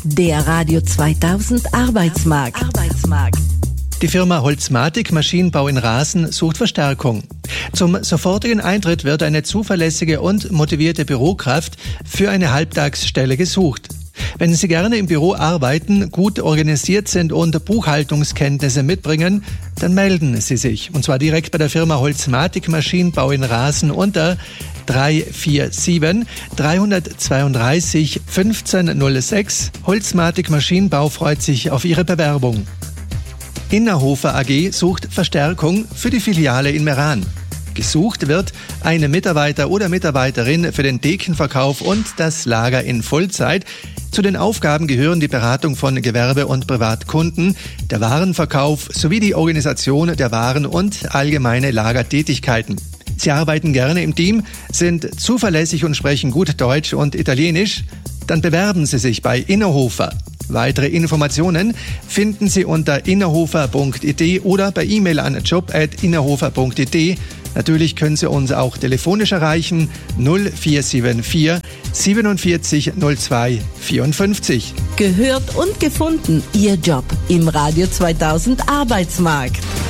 Der Radio 2000 Arbeitsmarkt. Die Firma Holzmatic Maschinenbau in Raasen sucht Verstärkung. Zum sofortigen Eintritt wird eine zuverlässige und motivierte Bürokraft für eine Halbtagsstelle gesucht. Wenn Sie gerne im Büro arbeiten, gut organisiert sind und Buchhaltungskenntnisse mitbringen, dann melden Sie sich. Und zwar direkt bei der Firma Holzmatic Maschinenbau in Raasen unter 347 332 1506. Holzmatic Maschinenbau freut sich auf Ihre Bewerbung. Innerhofer AG sucht Verstärkung für die Filiale in Meran. Gesucht wird eine Mitarbeiter oder Mitarbeiterin für den Thekenverkauf und das Lager in Vollzeit. Zu den Aufgaben gehören die Beratung von Gewerbe- und Privatkunden, der Warenverkauf sowie die Organisation der Waren- und allgemeine Lagertätigkeiten. Sie arbeiten gerne im Team, sind zuverlässig und sprechen gut Deutsch und Italienisch. Dann bewerben Sie sich bei Innerhofer. Weitere Informationen finden Sie unter innerhofer.it oder per E-Mail an job@innerhofer.it. Natürlich können Sie uns auch telefonisch erreichen 0474 47 02 54. Gehört und gefunden, Ihr Job im Radio 2000 Arbeitsmarkt.